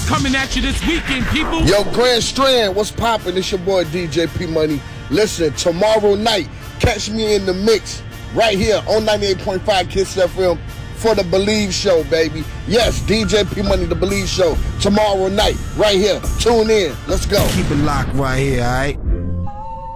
coming at you this weekend, people. Yo, Grand Strand, what's poppin'? It's your boy DJ P Money. Listen, tomorrow night, catch me in the mix right here on 98.5 Kiss FM for the Believe Show, baby. Yes, DJ P Money, the Believe Show. Tomorrow night, right here. Tune in. Let's go. Keep it locked right here, all right?